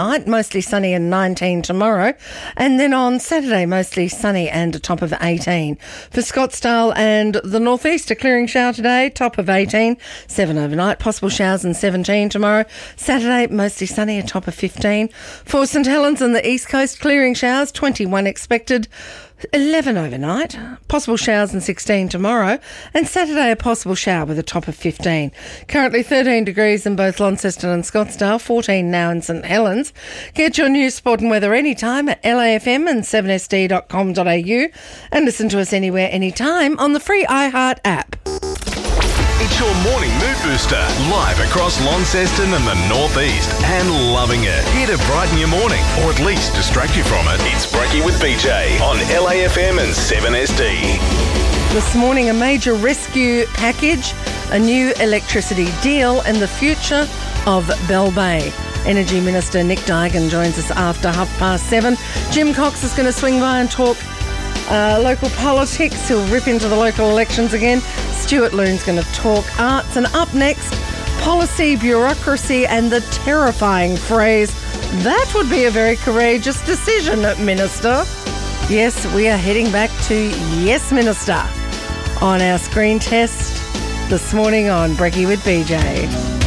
Night, mostly sunny and 19 tomorrow. And then on Saturday, mostly sunny and a top of 18. For Scottsdale and the northeast, a clearing shower today, top of 18. 7 overnight, possible showers and 17 tomorrow. Saturday, mostly sunny, a top of 15. For St Helens and the east coast, clearing showers, 21 expected. 11 overnight, possible showers and 16 tomorrow, and Saturday a possible shower with a top of 15. Currently 13 degrees in both Launceston and Scottsdale, 14 now in St Helens. Get your news, sport and weather anytime at LAFM and 7sd.com.au and listen to us anywhere, anytime on the free iHeart app. It's your morning mood booster, live across Launceston and the northeast, and loving it. Here to brighten your morning, or at least distract you from it. It's Brekkie with BJ on LAFM and 7SD. This morning, a major rescue package, a new electricity deal, and the future of Bell Bay. Energy Minister Nick Duigan joins us after 7:30. Jim Cox is going to swing by and talk local politics. He'll rip into the local elections again. Stuart Loon's going to talk arts. And up next, policy, bureaucracy and the terrifying phrase, "That would be a very courageous decision, Minister." Yes, we are heading back to Yes, Minister on our screen test this morning on Brekkie with BJ.